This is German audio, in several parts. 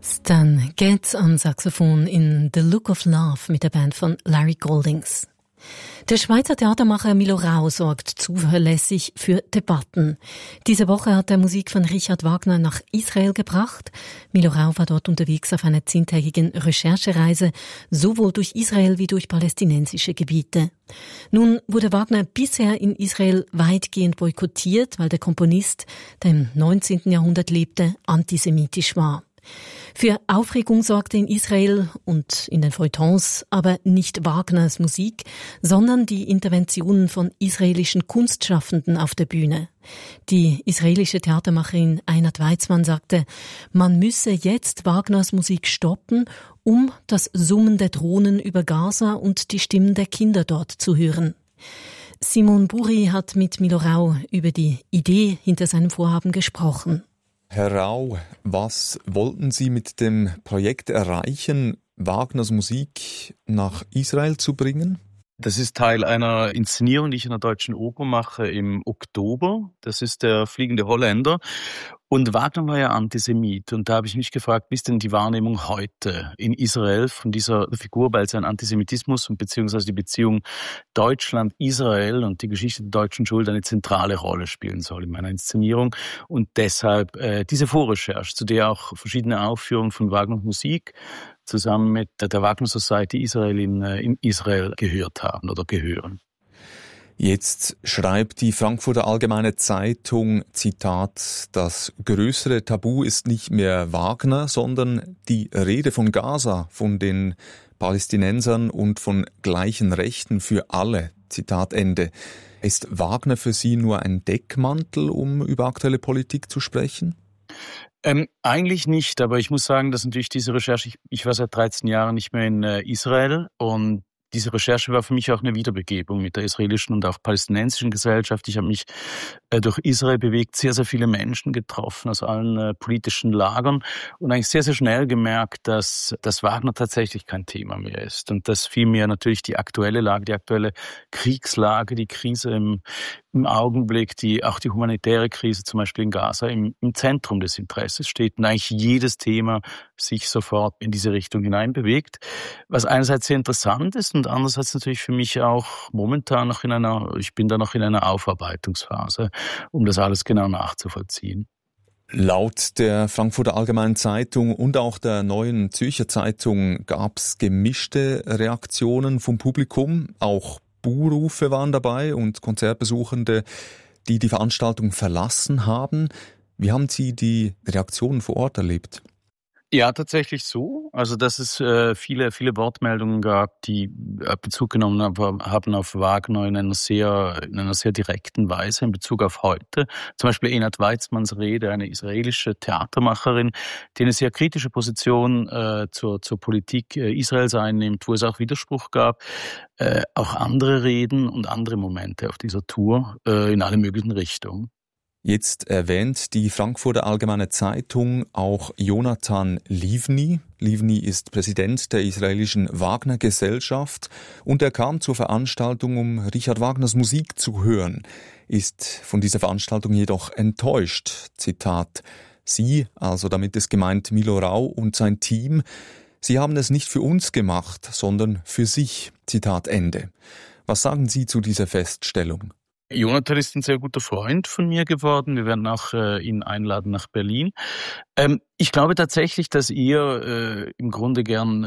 Stan Getz am Saxophon in The Look of Love mit der Band von Larry Goldings. Der Schweizer Theatermacher Milo Rau sorgt zuverlässig für Debatten. Diese Woche hat er Musik von Richard Wagner nach Israel gebracht. Milo Rau war dort unterwegs auf einer 10-tägigen Recherchereise, sowohl durch Israel wie durch palästinensische Gebiete. Nun wurde Wagner bisher in Israel weitgehend boykottiert, weil der Komponist, der im 19. Jahrhundert lebte, antisemitisch war. Für Aufregung sorgte in Israel und in den Feuilletons aber nicht Wagners Musik, sondern die Interventionen von israelischen Kunstschaffenden auf der Bühne. Die israelische Theatermacherin Einat Weizmann sagte, man müsse jetzt Wagners Musik stoppen, um das Summen der Drohnen über Gaza und die Stimmen der Kinder dort zu hören. Simon Buri hat mit Milo Rau über die Idee hinter seinem Vorhaben gesprochen. Herr Rau, was wollten Sie mit dem Projekt erreichen, Wagners Musik nach Israel zu bringen? Das ist Teil einer Inszenierung, die ich in der Deutschen Oper mache im Oktober. Das ist der Fliegende Holländer. Und Wagner war ja Antisemit. Und da habe ich mich gefragt, wie ist denn die Wahrnehmung heute in Israel von dieser Figur, weil sein Antisemitismus und beziehungsweise die Beziehung Deutschland-Israel und die Geschichte der deutschen Schuld eine zentrale Rolle spielen soll in meiner Inszenierung. Und deshalb diese Vorrecherche, zu der auch verschiedene Aufführungen von Wagners Musik zusammen mit der Wagner Society Israel in Israel gehört haben oder gehören. Jetzt schreibt die Frankfurter Allgemeine Zeitung, Zitat, das größere Tabu ist nicht mehr Wagner, sondern die Rede von Gaza, von den Palästinensern und von gleichen Rechten für alle. Zitat Ende. Ist Wagner für Sie nur ein Deckmantel, um über aktuelle Politik zu sprechen? Eigentlich nicht, aber ich muss sagen, dass natürlich diese Recherche, ich war seit 13 Jahren nicht mehr in Israel und diese Recherche war für mich auch eine Wiederbegebung mit der israelischen und auch palästinensischen Gesellschaft. Ich habe mich durch Israel bewegt, sehr, sehr viele Menschen getroffen aus allen politischen Lagern und eigentlich sehr, sehr schnell gemerkt, dass Wagner tatsächlich kein Thema mehr ist und dass vielmehr natürlich die aktuelle Lage, die aktuelle Kriegslage, die Krise im Augenblick, auch die humanitäre Krise zum Beispiel in Gaza im Zentrum des Interesses steht und eigentlich jedes Thema sich sofort in diese Richtung hineinbewegt. Was einerseits sehr interessant ist und andererseits natürlich für mich auch momentan ich bin da noch in einer Aufarbeitungsphase, um das alles genau nachzuvollziehen. Laut der Frankfurter Allgemeinen Zeitung und auch der Neuen Zürcher Zeitung gab es gemischte Reaktionen vom Publikum, auch Buhrufe waren dabei und Konzertbesuchende, die die Veranstaltung verlassen haben. Wie haben Sie die Reaktionen vor Ort erlebt? Ja, tatsächlich so. Also, dass es viele Wortmeldungen gab, die Bezug genommen haben auf Wagner in einer sehr direkten Weise in Bezug auf heute. Zum Beispiel Einat Weizmanns Rede, eine israelische Theatermacherin, die eine sehr kritische Position zur Politik Israels einnimmt, wo es auch Widerspruch gab. Auch andere Reden und andere Momente auf dieser Tour in alle möglichen Richtungen. Jetzt erwähnt die Frankfurter Allgemeine Zeitung auch Jonathan Livni. Livni ist Präsident der israelischen Wagner-Gesellschaft und er kam zur Veranstaltung, um Richard Wagners Musik zu hören, ist von dieser Veranstaltung jedoch enttäuscht. Zitat, Sie, also damit ist gemeint Milo Rau und sein Team, Sie haben es nicht für uns gemacht, sondern für sich. Zitat Ende. Was sagen Sie zu dieser Feststellung? Jonathan ist ein sehr guter Freund von mir geworden. Wir werden auch ihn einladen nach Berlin. Ich glaube tatsächlich, dass ihr im Grunde gern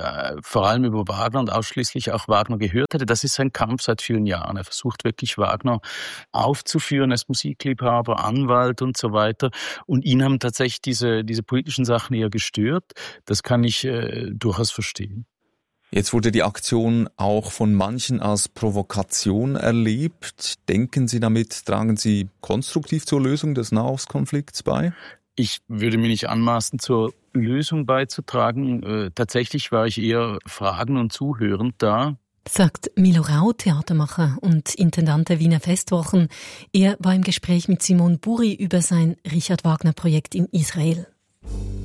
vor allem über Wagner und ausschließlich auch Wagner gehört hätte. Das ist sein Kampf seit vielen Jahren. Er versucht wirklich Wagner aufzuführen als Musikliebhaber, Anwalt und so weiter. Und ihn haben tatsächlich diese politischen Sachen eher gestört. Das kann ich durchaus verstehen. Jetzt wurde die Aktion auch von manchen als Provokation erlebt. Denken Sie damit, tragen Sie konstruktiv zur Lösung des Nahostkonflikts bei? Ich würde mir nicht anmaßen, zur Lösung beizutragen. Tatsächlich war ich eher fragend und zuhörend da. Sagt Milo Rau, Theatermacher und Intendant der Wiener Festwochen. Er war im Gespräch mit Simon Buri über sein Richard Wagner-Projekt in Israel.